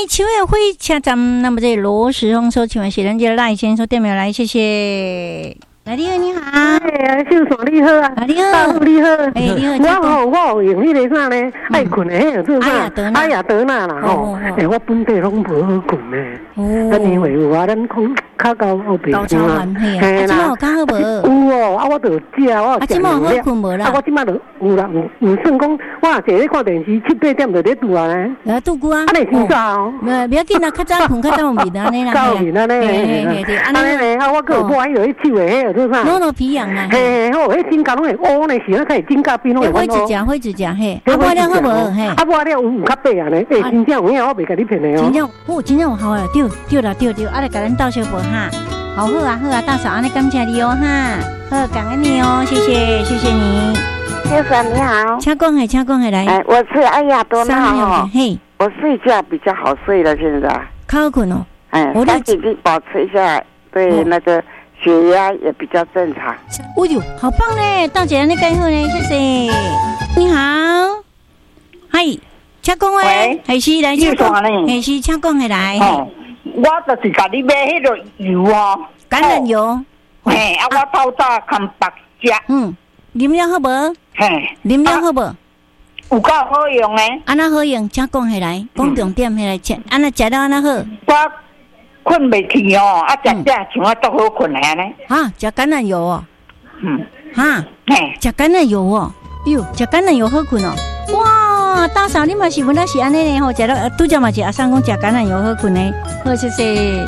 秋叶灰车站，那么这罗时峰说，请问是人家赖先生电话来，谢谢。来，你好，你好。 哎，秀爽你好啊！ 你好， 大夫你好。 哎，你好。 我有用迄个啥呢？爱困的，迄个做啥？阿雅德纳啦吼。哎，我本地拢无好困呢。哦。咱因为有啊，咱讲较到后边啊。 嘿啦。今有较好无？ 有哦，啊，我就食，我食。 今好困无啦？ 啊，我即摆就有啦，有算讲，我坐咧看电视7、8点就咧拄啊咧。 来拄久啊？ 啊，你先早。 不要紧啊，较早困，较早有面安尼啦。 较有面安尼。嘿，安尼咧，啊，我搁有买迄个手的迄个。 攞到皮痒啊！ 嘿，好，迄指甲拢会乌呢，是啊，开指甲边拢会乌。 会一只嘿，啊，买了好无？嘿， 啊，买了有较白啊呢，诶，真正有影，我袂甲你骗的哦。 真正有好啊，对啦，啊，来甲咱道小宝哈，好啊，大嫂，安尼感谢你哦哈，好，感恩你哦，谢谢你。 先生你好， 请讲来。 哎，我是阿雅多娜哦， 嘿，我睡觉比较好睡了，现在。 好困哦， 哎，赶紧保持一下，对那个。血压也比较正常。 哦呦，好棒嘞！大姐，你介好呢，谢谢。你好，嗨，请讲喂，还是来请讲，还是请讲下来。 哦，我就是甲你买迄个油哦， 橄榄油。 嘿，啊，我透早看白食。 啉了好无？ 嘿， 啉了好无？ 有够好用诶。 安那好用？请讲下来，讲重点下来，吃安那食了安那好。 困袂去哦，啊，食像我足好困安尼。 哈，食橄榄油哦。哈， 嘿， 食橄榄油哦。哟，食橄榄油好困哦。哇，大嫂你嘛是本来是安尼呢吼，食了拄则嘛是阿桑讲食橄榄油好困呢。好，谢谢。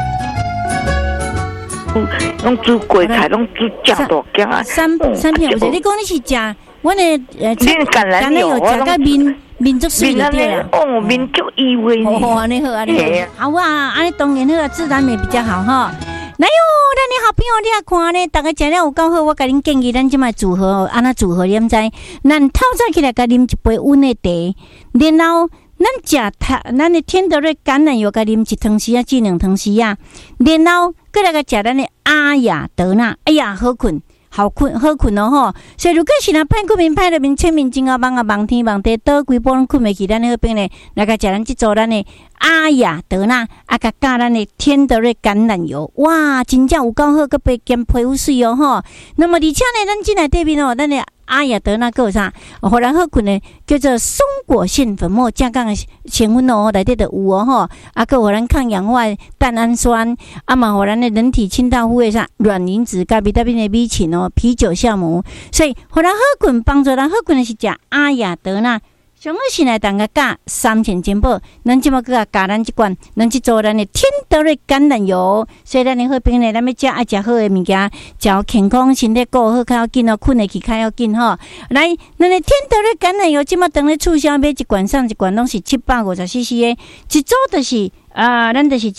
拢煮过菜，拢煮食大姜啊。 三片，有者你讲你是食，我呢橄榄油食个面足水就对了。 哦，面足异味呢。 哦，安尼好，安尼好。好啊，安尼当然好，自然美比较好哈。来哟，咱的好朋友你也看呢，大家食了有够好，我甲恁建议咱即摆组合，安那组合你毋知？咱透早起来甲啉一杯温的茶，然后咱的天德瑞橄榄油甲啉一汤匙啊，至2汤匙啊，然后过来甲食咱的阿雅德纳，哎呀，好困哦吼！所以如果是若歹困眠、歹入眠、侧面真啊梦天梦地，倒规波拢困袂去，咱好边咧来甲食咱即组咱的阿雅德纳，啊甲加咱的天德瑞橄榄油，哇，真正有够好，佮白兼皮肤水哦吼！那么而且呢，咱即内底面哦，咱的阿雅德纳有啥？互人好困的叫做松果腺粉末，正讲的成分哦，内底就有哦吼，啊，佮互咱抗氧化蛋氨酸，啊嘛互咱的人体清道夫的啥卵磷脂、甲维他命的 B 群哦，啤酒酵母，所以互人好困，帮助人好困的是食阿雅德纳。上好是来当个加3000金宝，咱即马个加咱即罐，咱即做咱的天德瑞橄榄油，所以咱的好朋友咱要食爱食好的物件，食健康身体顾好较要紧哦，困得去较要紧吼。来，咱的天德瑞橄榄油即马当咧促销，买一罐送一罐，拢是750cc 的，一组就是咱就是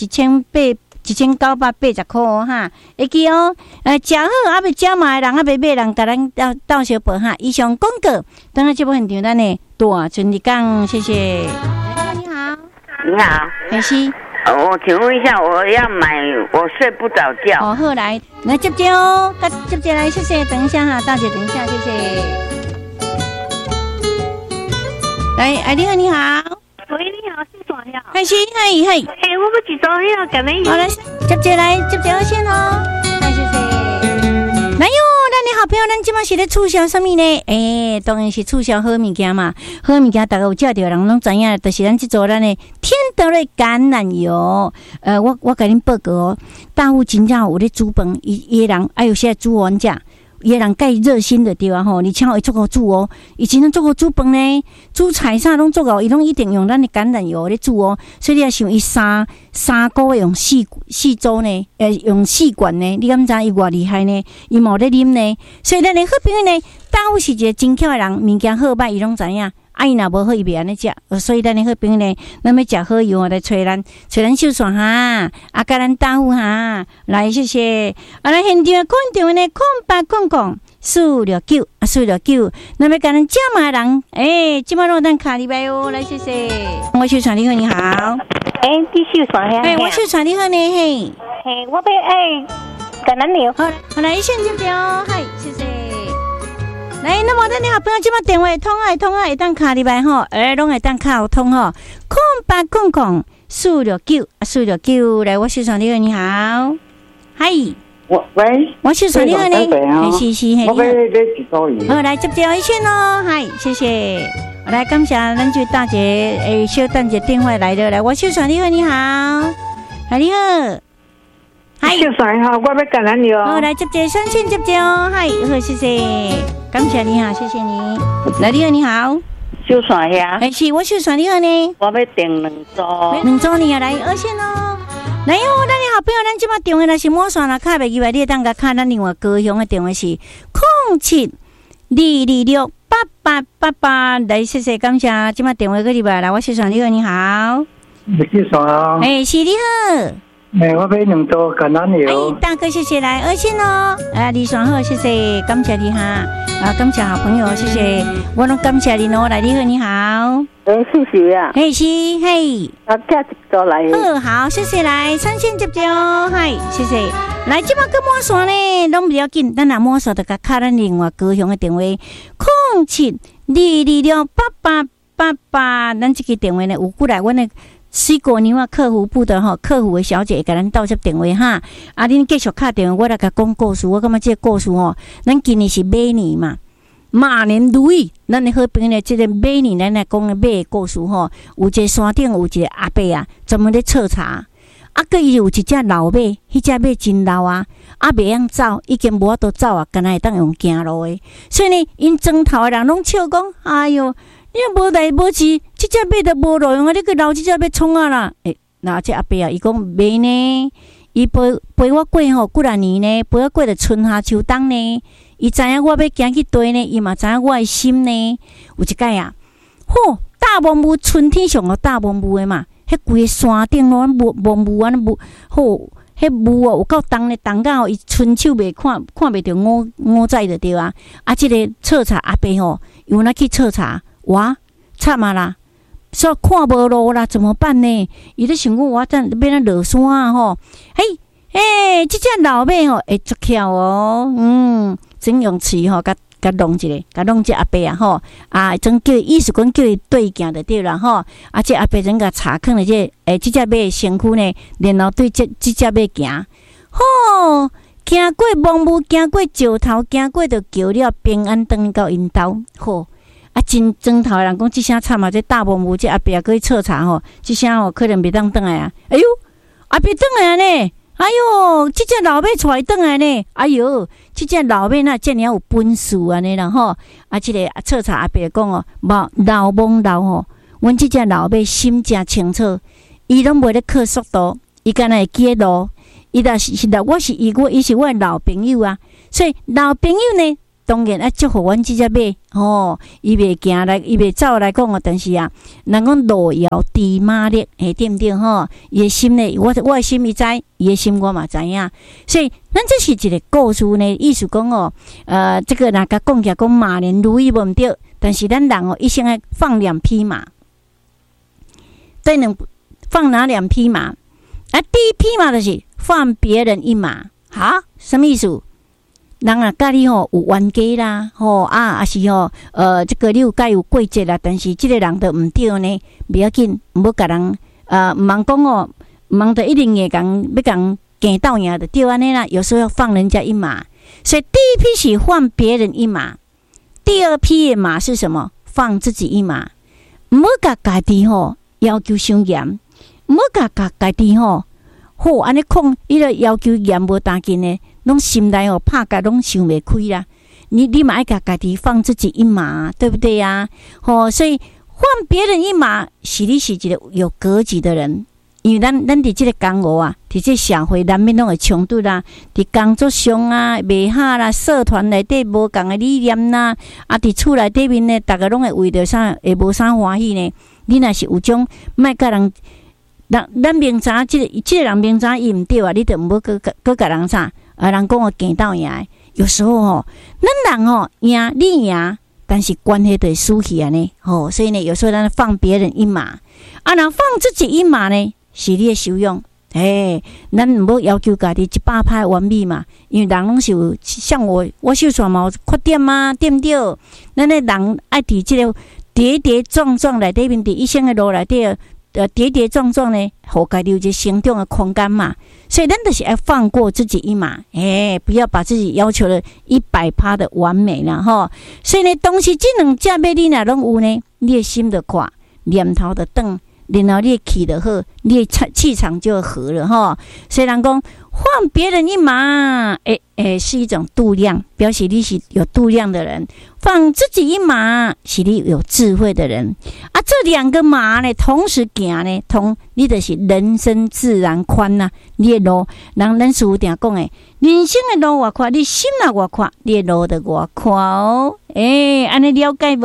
1980块哈，会记哦。食好啊，未食嘛的人啊，未买人，甲咱到小报哈。以上广告，等下节目现场咱的大春丽讲，谢谢。你好， 你好， 还是？ 我请问一下，我要买，我睡不着觉。 哦，好来接哦，接来，谢谢。等一下哈，大姐，等一下，谢谢。来，你好，你好。 喂，你好，是转呀？ 嗨，嗨。 我们几周要赶那。 好来，接好先哦。来，谢谢。来哟，咱的好朋友，咱今麦是咧促销什么呢？当然是促销好物件嘛。好物件大家有食到人拢知影，就是咱即做咱的天德瑞橄榄油。我甲恁报告哦，大户真正有咧煮饭，伊人有些煮完食。伊个人介热心的对啊吼，而且会做好煮哦，以前人做好煮饭呢，煮菜啥拢做好，伊拢一定用咱的橄榄油咧煮哦。所以你也想伊三个月用4周呢，用4罐呢，你敢知伊偌厉害呢？伊冇咧啉呢，所以咱的好朋友呢，大有是一个真巧的人，物件好歹伊拢知影。伊若无好，伊袂安尼食，所以咱的好朋友呢，咱要食好油来找咱秀爽哈，甲咱大户哈，来谢谢。来现场看电话呢，0800-469，那么甲咱加码人，即马落咱卡里拜哦，来谢谢。我秀爽你好，你好。 你秀爽呀？ 我秀爽你好呢，嘿。 我要橄榄油。 好来，一线接标，嗨，谢谢。来，那么咱的好朋友即马电话通会当卡里拜吼，拢会当卡有通吼 469，469，来，我是传你好，你好，嗨， 喂， 我是传你好呢，是， 我要几多鱼？ 好，来接一线哦，嗨，谢谢，来，感谢咱这大姐，小蛋姐电话来了，来，我是传你好，你好，你好。 嗨，小帅哈，我要感恩你哦。 好，来接3线接哦，嗨，好，谢谢，感谢你好，谢谢你。来，你好， 小帅呀， 是我小帅你好呢， 我要订2组 ，2组你来2线哦。来哟，咱的好朋友，咱即马电话若是满线啦，卡袂记来，你当甲卡咱另外高雄的电话是07-226-8888，来谢谢感谢，即马电话过入来，来，我小帅你好，你好， 小帅啊， 是你好。 我要2组橄榄油。 大哥，谢谢来2线哦。李爽好，谢谢，感谢你哈。感谢好朋友，谢谢，我拢感谢你哦。来，你好，你好。 谢谢啊。 是，嘿。 加1组来。 好，谢谢来3线接哦，嗨，谢谢。来，即马个满线呢，拢不要紧，咱若满线就甲卡咱另外高雄的电话07-226-8888，咱这个电话呢有过来，阮的。水果牛啊，客服部的客服的小姐给咱倒接电话哈。恁继续打电话，我来甲讲故事。我感觉这个故事咱今年是马年嘛，马年如意。咱的好朋友这个马年，咱来讲的马的故事有一个山顶有一个阿伯啊，专门咧测查。个伊有一只老马，迄只马真老啊，袂晓走，已经无法度走啊，干那会当用行路的。所以呢，因庄头的人拢笑讲，哎哟。你无来无去，这只马都无路用啊！你去捞这只马冲啊啦！那这阿伯啊，伊讲袂呢，伊陪我过几啊年呢，陪我过着春夏秋冬呢。伊知影我要行去地呢，伊嘛知影我的心呢。有一摆啊，大蒙雾春天上个大蒙雾的嘛，迄规个山顶咯，蒙雾啊，迄雾有够重的，重到伊伸手袂看袂着五仔就对啊！这个测查阿伯有哪去测查？哇，惨啊啦！说看无路啦，怎么办呢？伊咧想讲我要咱落山啊这只老马会足巧哦，真用喙甲弄一个，甲弄这阿伯啊真叫意思讲叫伊对行就对啦这阿伯真甲查看了这只马的身躯呢，然后对这只马行，行过蒙雾，行过石头，行过就桥了，平安登到因兜真庄头的人讲，这声惨啊！这大蒙雾，这阿伯可以测查这声可能袂当转来啊！哎呦，阿伯转来呢！哎呦，这只老马带伊转来呢！哎呦，这只老马那遮尔有本事安尼啦这个测查阿伯讲老蒙老阮这只老马心真清楚，伊拢袂咧靠速度，伊敢若会记路，伊若是我是伊是我的老朋友啊，所以老朋友呢。当然祝福阮这只马伊袂行来，伊袂走来讲但是啊，人讲路遥知马力，对不对伊的心呢，我的心伊知，伊的心我嘛知影，所以咱这是一个故事呢，意思讲这个若甲讲起来讲马年如意无毋对，但是咱人一生爱放2匹马，放哪2匹马？第一匹马就是放别人一马，什么意思？人啊，甲你有冤家啦，也是这个你有甲有过节啦，但是这个人都毋对呢，不要紧，唔好甲人毋茫讲毋茫得一定会讲要讲见到赢的对安尼啦。有时候要放人家一马，所以第一批是放别人一马，第二批的马是什么？放自己一马，唔好甲家己要求伤严，唔好甲家己安尼控伊个要求严无打紧呢。拢心内拍甲拢想袂开啦，你嘛爱甲家己放自己一马，对不对呀？所以放别人一马，是你是一个有格局的人，因为咱伫这个江湖啊，伫这社会难免拢会冲突啦，伫工作上啊、卖下啦、社团内底无共的理念啦，伫厝内底面呢，大家拢会为着啥会无啥欢喜呢？你若是有种莫甲人。咱明知这个人明知伊毋对啊，你就毋好佮甲人啥人讲见到赢。有时候咱人赢你赢，但是关系就会输去安尼所以呢，有时候咱放别人一马若放自己一马呢，是你的修养。咱毋好要求家己100%完美嘛，因为人拢是有像我秀传嘛有缺点啊，对毋对？咱的人爱伫这个跌跌撞撞内底面，伫一生的路内底。 跌跌撞撞呢，互家己有一个成长的空间嘛。所以咱就是要放过自己一马，不要把自己要求了100%的完美啦吼。所以呢，东西这两只要你若拢有呢，你的心就快，念头就转，然后你的气就好，你的气场就和了吼。所以人讲放别人一马，是一种度量，表示你是有度量的人；放自己一马，是你有智慧的人。啊，这两个马呢，同时行呢，你就是人生自然宽呐。你的路，咱师父定讲诶，人生的路偌宽，你心也偌宽，你的路就偌宽哦。安尼了解无？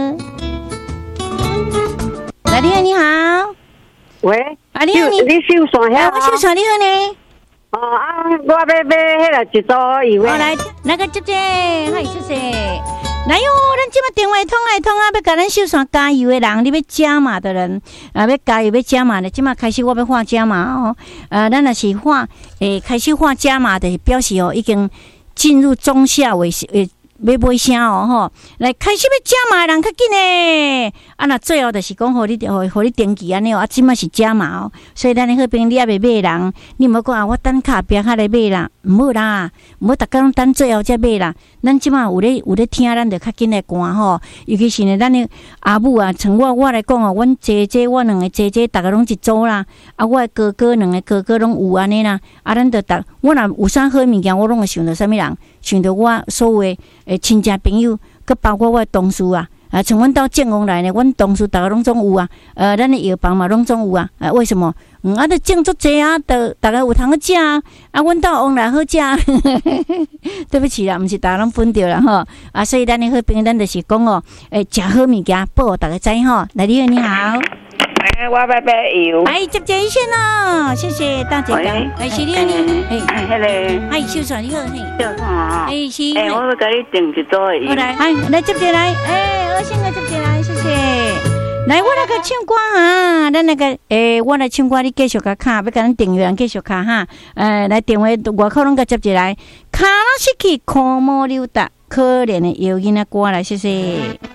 来，你好， 喂， 你秀山遐？ 我秀山你好呢。 我要迄个一组以外。 来，那个姐姐，嗨，谢谢。来哟，咱即马电话通来通啊，要甲咱秀山加油的人，你要加码的人，要加油要加码的，即马开始我要画加码哦。咱若是画，开始画加码的，表示已经进入中下尾要买声哦吼，来开始要加码的人较紧呢。那最后就是讲，互你登记安尼哦，即马是加码哦。所以咱的好朋友你也未买人，你莫讲我等卡边较来买啦，唔好啦，唔好逐工拢等最后才买啦。咱即马有咧听，咱就较紧来赶吼。尤其是呢，咱的阿母啊，像我来讲哦，阮姐姐我两个姐姐，逐个拢一组啦。我的哥哥两个哥哥拢有安尼啦。咱就我若有啥好物件，我拢会想到啥物人，想到我所有的亲戚朋友，佮包括我的同事啊。像阮到建工来呢，阮同事逐个拢总有啊。咱的药房嘛拢总有啊。为什么？就种足济啊，逐个有通去食啊。阮到往来好食。对不起啦，毋是逐个拢分着啦吼。所以咱的好朋友，咱就是讲哦，食好物件报互逐个知吼。来，你好。 我要买油。 接一线咯，谢谢大姐。是你呢？ 迄秀传你好， 秀传是。 我要甲你订一组的油。 好来接一来，我先来接一来，谢谢。来，我来个唱歌哈，咱那个我来唱歌，你继续甲卡，要甲咱订阅人继续卡哈。来电话外口拢甲接一来，卡拉失去，看无溜达，可怜的摇囡仔歌来，谢谢。